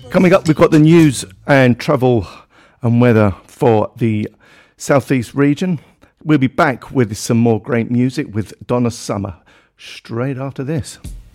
Coming up, we've got the news and travel and weather for the southeast region. We'll be back with some more great music with Donna Summer straight after this.